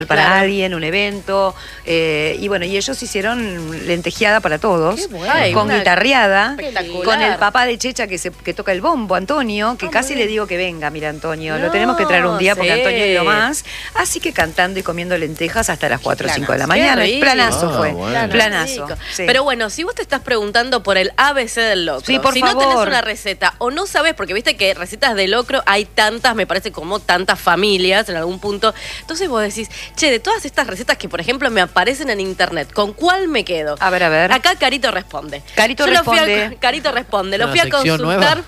para alguien, un evento, y bueno, y ellos hicieron lentejeada para todos, con guitarreada, con el papá de Checha que toca el bombo, Antonio, que casi le digo que venga, mira Antonio, lo tenemos que traer un día porque Antonio es lo más, así que cantando y comiendo lentejas hasta las 4 o 5 de la mañana, planazo fue, planazo. Sí. Pero bueno, si vos te estás preguntando por el ABC del locro, sí, por si favor. no tenés una receta o no sabés, porque viste que recetas de locro hay tantas, me parece como tantas familias en algún punto, entonces vos decís, che, de todas estas recetas que, por ejemplo, me aparecen en internet, ¿con cuál me quedo? A ver, a ver. Acá Carito responde. Carito responde. Carito responde. Lo fui a consultar.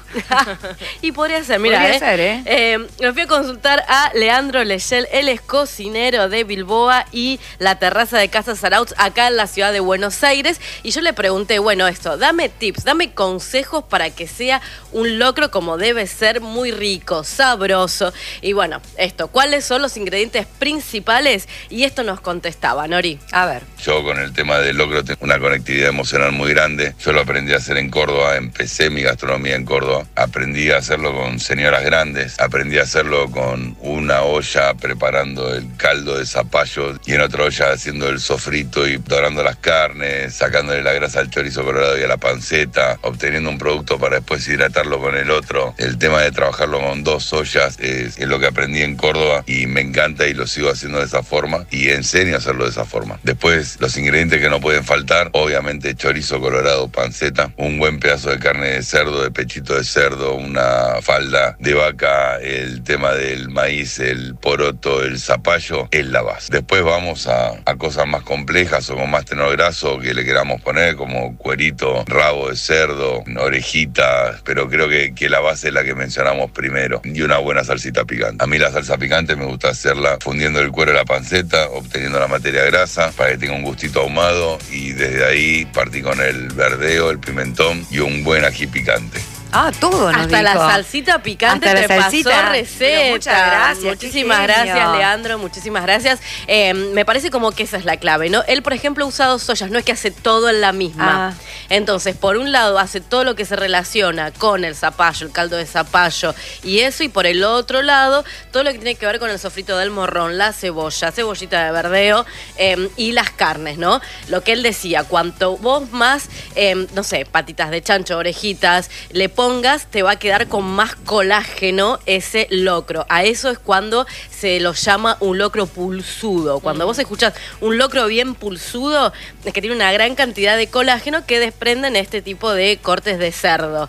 Y podría ser, mira. Podría ser, lo fui a consultar a Leandro Lechel. Él es cocinero de Bilboa y la terraza de Casa Zarautz, acá en la ciudad de Buenos Aires. Y yo le pregunté, bueno, dame tips, dame consejos para que sea un locro como debe ser, muy rico, sabroso. Y bueno, ¿cuáles son los ingredientes principales? Y esto nos contestaba, Nori. A ver. Yo con el tema del locro tengo una conectividad emocional muy grande. Yo lo aprendí a hacer en Córdoba, empecé mi gastronomía en Córdoba. Aprendí a hacerlo con señoras grandes, aprendí a hacerlo con una olla preparando el caldo de zapallo y en otra olla haciendo el sofrito y dorando las carnes, sacándole la grasa al chorizo colorado y a la panceta, obteniendo un producto para después hidratarlo con el otro. El tema de trabajarlo con 2 ollas es lo que aprendí en Córdoba y me encanta y lo sigo haciendo de esa forma y enseño a hacerlo de esa forma. Después, los ingredientes que no pueden faltar, obviamente chorizo colorado, panceta, un buen pedazo de carne de cerdo, de pechito de cerdo, una falda de vaca, el tema del maíz, el poroto, el zapallo, es la base. Después vamos a cosas más complejas o con más tenor graso que le queramos poner, como cuerito, rabo de cerdo, orejitas, pero creo que la base es la que mencionamos primero. Y una buena salsita picante. A mí la salsa picante me gusta hacerla fundiendo el cuero de la panceta, obteniendo la materia grasa para que tenga un gustito ahumado y desde ahí partí con el verdeo, el pimentón y un buen ají picante. Todo nos hasta dijo. La salsita picante hasta te la salsita, pasó receta. Muchas gracias. Muchísimas gracias, Leandro. Muchísimas gracias. Me parece como que esa es la clave, ¿no? Él, por ejemplo, usa 2 ollas, no es que hace todo en la misma. Entonces, por un lado, hace todo lo que se relaciona con el zapallo, el caldo de zapallo y eso, y por el otro lado, todo lo que tiene que ver con el sofrito del morrón, la cebollita de verdeo y las carnes, ¿no? Lo que él decía, cuanto vos más, no sé, patitas de chancho, orejitas, le pongas, te va a quedar con más colágeno ese locro. A eso es cuando se lo llama un locro pulsudo. Cuando vos escuchás un locro bien pulsudo, es que tiene una gran cantidad de colágeno que desprenden este tipo de cortes de cerdo.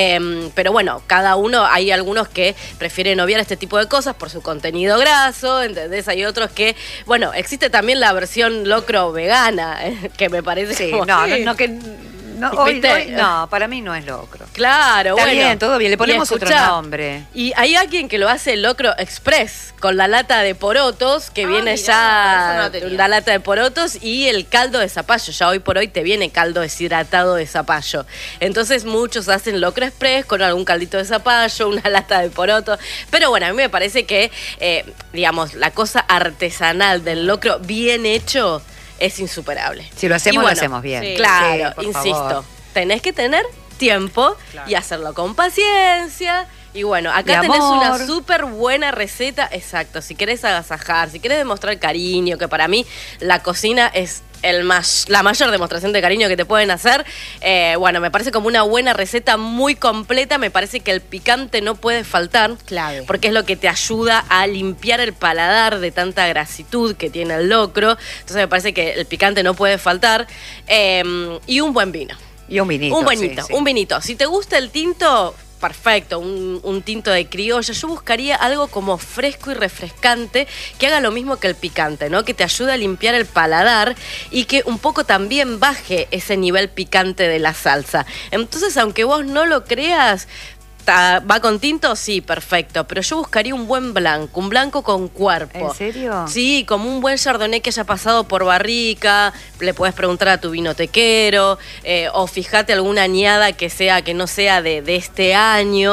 Pero bueno, cada uno, hay algunos que prefieren obviar este tipo de cosas por su contenido graso, ¿entendés? Hay otros que, bueno, existe también la versión locro vegana, que me parece sí, como... No, hoy no, para mí no es locro. Claro, está bien, todo bien, le ponemos otro nombre. Y hay alguien que lo hace locro express, con la lata de porotos, que viene ya la lata de porotos y el caldo de zapallo. Ya hoy por hoy te viene caldo deshidratado de zapallo. Entonces muchos hacen locro express con algún caldito de zapallo, una lata de poroto. Pero bueno, a mí me parece que, digamos, la cosa artesanal del locro bien hecho es insuperable. Si lo hacemos, lo hacemos bien. Sí, claro, sí, insisto, tenés que tener tiempo y hacerlo con paciencia. Y bueno, acá tenés una súper buena receta, exacto, si querés agasajar, si querés demostrar cariño, que para mí la cocina es la mayor demostración de cariño que te pueden hacer. Bueno, me parece como una buena receta muy completa. Me parece que el picante no puede faltar, clave, porque es lo que te ayuda a limpiar el paladar de tanta grasitud que tiene el locro. Entonces me parece que el picante no puede faltar. Y un buen vino. Y un vinito. Un vinito. Si te gusta el tinto, perfecto, un tinto de criolla. Yo buscaría algo como fresco y refrescante, que haga lo mismo que el picante, ¿no? Que te ayude a limpiar el paladar y que un poco también baje ese nivel picante de la salsa. Entonces, aunque vos no lo creas, ¿va con tinto? Sí, perfecto. Pero yo buscaría un buen blanco, un blanco con cuerpo. ¿En serio? Sí, como un buen chardonnay que haya pasado por barrica. Le puedes preguntar a tu vinotequero, o fíjate alguna añada que no sea de este año.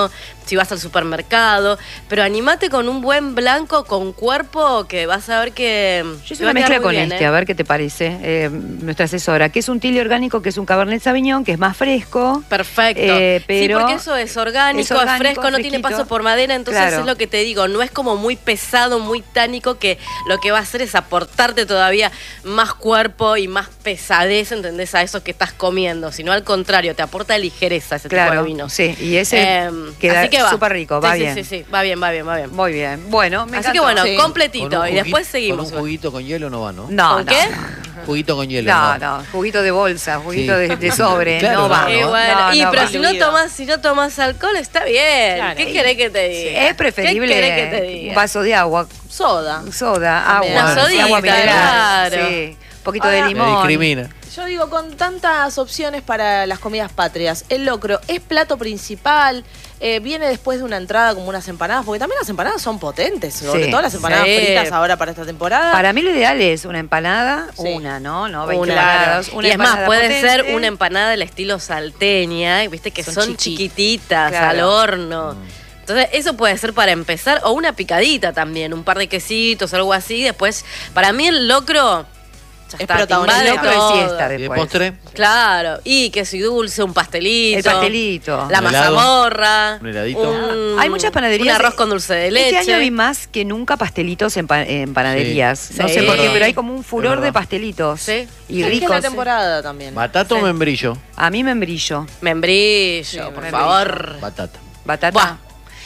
si vas al supermercado, pero animate con un buen blanco con cuerpo que vas a ver que... Yo hice una mezcla con bien, a ver qué te parece, nuestra asesora, que es un Tilly orgánico, que es un Cabernet Sauvignon, que es más fresco. Perfecto. Pero sí, porque eso es orgánico, es fresco, fresquito. No tiene paso por madera, entonces es lo que te digo, no es como muy pesado, muy tánico, que lo que va a hacer es aportarte todavía más cuerpo y más pesadez, ¿entendés? A eso que estás comiendo, sino al contrario, te aporta ligereza ese tipo de vino. Sí, y ese queda súper rico, va bien. Sí, va bien. Muy bien, bueno, me así encantó. Que bueno, completito, y después seguimos. Con un juguito con hielo no va, ¿no? ¿Con qué? Juguito con hielo. No, juguito de bolsa, juguito de sobre, claro, no va. Pero si no tomas alcohol, está bien. Claro. ¿Qué querés que te diga? Es preferible un vaso de agua. Soda, agua. Una sodita, agua mineral. Claro. Sí. Un poquito de limón. Discrimina. Yo digo, con tantas opciones para las comidas patrias, el locro es plato principal, viene después de una entrada como unas empanadas, porque también las empanadas son potentes, sobre todo las empanadas fritas ahora para esta temporada. Para mí lo ideal es una empanada, ¿no? 20 empanadas. Y es más, puede ser una empanada del estilo salteña, viste que son chiquititas, al horno. Entonces, eso puede ser para empezar, o una picadita también, un par de quesitos, algo así. Después, para mí el locro... Es protagonista de siesta después. ¿Y de postre? Claro, y queso y dulce, un pastelito. El pastelito. La mazamorra. Un heladito. Hay muchas panaderías. Un arroz con dulce de leche. Este año vi más que nunca pastelitos en panaderías. Sí. No sé por qué, pero hay como un furor de pastelitos. Sí. Y ricos. Es la temporada también. ¿Batata o membrillo? A mí membrillo. Membrillo, por favor. Batata. Buah.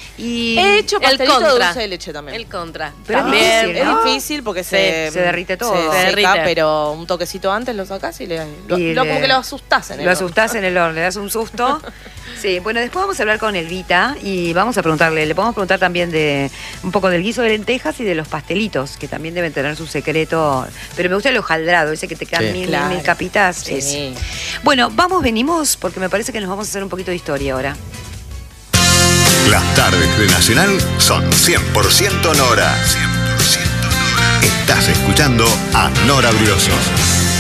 Y he hecho pastelito de dulce de leche también. El contra. Pero también es difícil porque se derrite todo. Se derrite, pero un toquecito antes lo sacás y como que lo asustás en el horno. Lo asustás en el horno, le das un susto. Sí, bueno, después vamos a hablar con Elvita y vamos a preguntarle, le podemos preguntar también de un poco del guiso de lentejas y de los pastelitos, que también deben tener su secreto. Pero me gusta el hojaldrado, ese que te quedan mil capitas. Sí. Bueno, venimos, porque me parece que nos vamos a hacer un poquito de historia ahora. Las tardes de Nacional son 100% Nora. 100% Nora. Estás escuchando a Nora Brioso.